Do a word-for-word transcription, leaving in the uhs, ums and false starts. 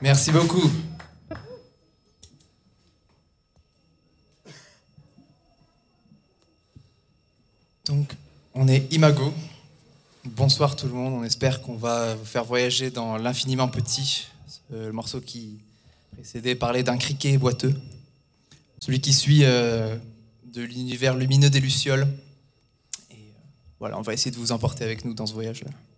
Merci beaucoup. Donc, on est Imago. Bonsoir tout le monde, on espère qu'on va vous faire voyager dans l'infiniment petit. Le morceau qui précédait parlait d'un criquet boiteux. Celui qui suit euh, de l'univers lumineux des Lucioles. Et euh, voilà, on va essayer de vous emporter avec nous dans ce voyage-là.